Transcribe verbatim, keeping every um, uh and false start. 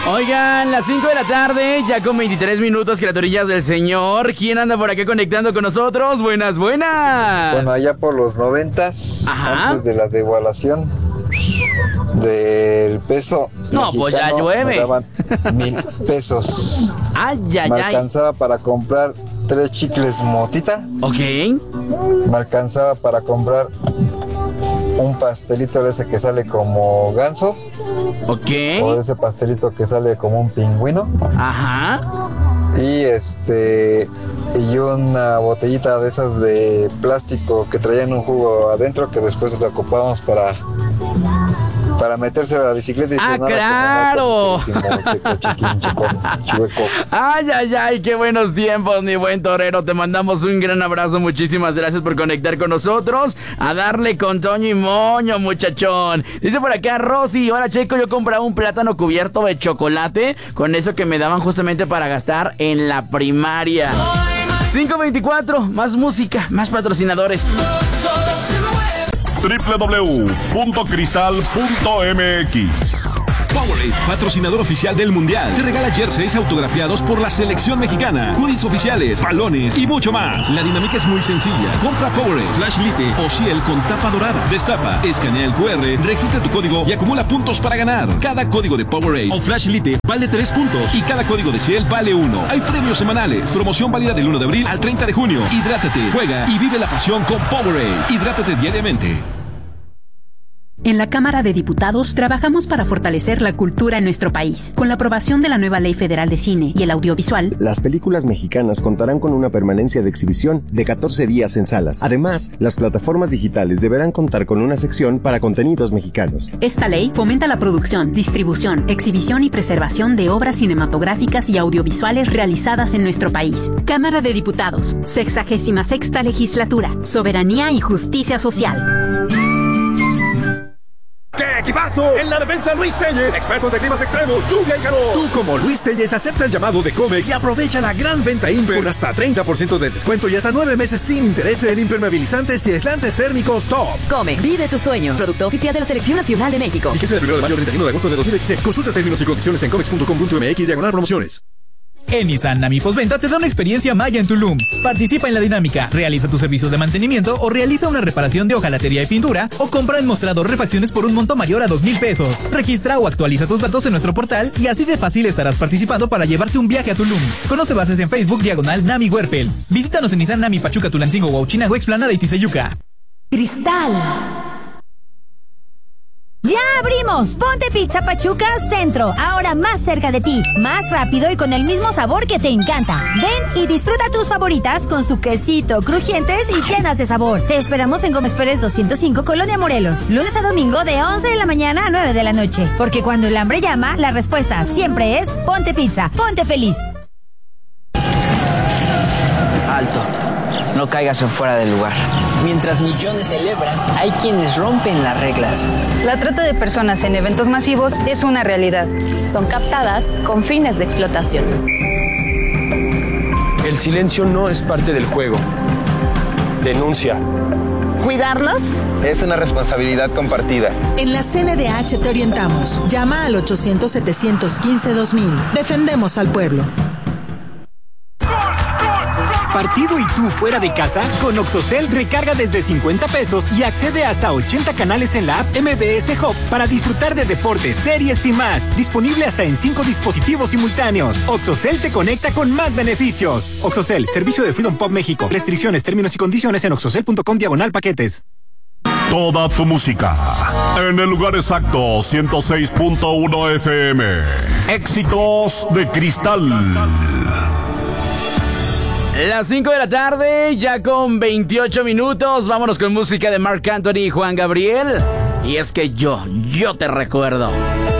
Oigan, las cinco de la tarde, ya con veintitrés minutos, criaturillas del Señor. ¿Quién anda por acá conectando con nosotros? Buenas, buenas. Bueno, allá por los noventas, Ajá. antes de la devaluación del peso No, pues ya mexicano, llueve. me daban mil pesos. Ay, ay, Me ay. alcanzaba para comprar tres chicles motita. Ok. Me alcanzaba para comprar un pastelito de ese que sale como ganso. Ok. O ese pastelito que sale como un pingüino. Ajá. Y este y una botellita de esas de plástico que traían un jugo adentro que después lo ocupábamos para para meterse a la bicicleta y ¡Ah, sonar claro! como checo, chiquín, chico, chueco. Ay, ay, ay, qué buenos tiempos, mi buen torero. Te mandamos un gran abrazo. Muchísimas gracias por conectar con nosotros. A darle con Toño y Moño, muchachón. Dice por acá Rosy: hola, Checo, yo compraba un plátano cubierto de chocolate con eso que me daban justamente para gastar en la primaria. cinco veinticuatro, más música, más patrocinadores. doble u doble u doble u punto cristal punto m x. Powerade, patrocinador oficial del Mundial, te regala jerseys autografiados por la selección mexicana, hoodies oficiales, balones y mucho más. La dinámica es muy sencilla. Compra Powerade, Flash Lite o Ciel con tapa dorada. Destapa, escanea el cu erre, registra tu código y acumula puntos para ganar. Cada código de Powerade o Flash Lite vale tres puntos y cada código de Ciel vale uno. Hay premios semanales. Promoción válida del uno de abril al treinta de junio. Hidrátate, juega y vive la pasión con Powerade. Hidrátate diariamente. En la Cámara de Diputados trabajamos para fortalecer la cultura en nuestro país. Con la aprobación de la nueva Ley Federal de Cine y el Audiovisual, las películas mexicanas contarán con una permanencia de exhibición de catorce días en salas. Además, las plataformas digitales deberán contar con una sección para contenidos mexicanos. Esta ley fomenta la producción, distribución, exhibición y preservación de obras cinematográficas y audiovisuales realizadas en nuestro país. Cámara de Diputados, sexagésima sexta legislatura, soberanía y justicia social. ¡Qué equipazo! En la defensa, Luis Telles, expertos de climas extremos, lluvia y calor. Tú, como Luis Telles, acepta el llamado de Comex y aprovecha la gran venta Imper con hasta treinta por ciento de descuento y hasta nueve meses sin intereses en impermeabilizantes y aislantes térmicos top. Comex, vive tus sueños. Producto oficial de la Selección Nacional de México. Fíjese del primero de mayo al treinta y uno de agosto de dos mil veintiséis. Consulta términos y condiciones en comex punto com punto m x diagonal promociones. En Nissan Nami Postventa te da una experiencia Maya en Tulum. Participa en la dinámica, realiza tus servicios de mantenimiento o realiza una reparación de hojalatería y pintura o compra en mostrador refacciones por un monto mayor a dos mil pesos. Registra o actualiza tus datos en nuestro portal y así de fácil estarás participando para llevarte un viaje a Tulum. Conoce bases en Facebook diagonal Nami Huerpel. Visítanos en Nissan Nami Pachuca, Tulancingo, Huauchinango, Explanada y Tizayuca. Cristal. ¡Ya abrimos! Ponte Pizza Pachuca Centro, ahora más cerca de ti, más rápido y con el mismo sabor que te encanta. Ven y disfruta tus favoritas con su quesito, crujientes y llenas de sabor. Te esperamos en Gómez Pérez doscientos cinco, Colonia Morelos, lunes a domingo de once de la mañana a nueve de la noche. Porque cuando el hambre llama, la respuesta siempre es Ponte Pizza, ponte feliz. Alto, no caigas en fuera del lugar. Mientras millones celebran, hay quienes rompen las reglas. La trata de personas en eventos masivos es una realidad. Son captadas con fines de explotación. El silencio no es parte del juego. Denuncia. ¿Cuidarnos? Es una responsabilidad compartida. En la C N D H te orientamos. Llama al ochocientos, setecientos quince, dos mil. Defendemos al pueblo. ¿Partido y tú fuera de casa? Con Oxocel recarga desde cincuenta pesos y accede hasta ochenta canales en la app M B S Hub para disfrutar de deportes, series y más. Disponible hasta en cinco dispositivos simultáneos. Oxocel te conecta con más beneficios. Oxocel, servicio de Freedom Pop México. Restricciones, términos y condiciones en oxocel punto com diagonal paquetes. Toda tu música en el lugar exacto, ciento seis punto uno F M. Éxitos de Cristal. Las cinco de la tarde, ya con veintiocho minutos. Vámonos con música de Marc Anthony y Juan Gabriel. Y es que yo, yo te recuerdo.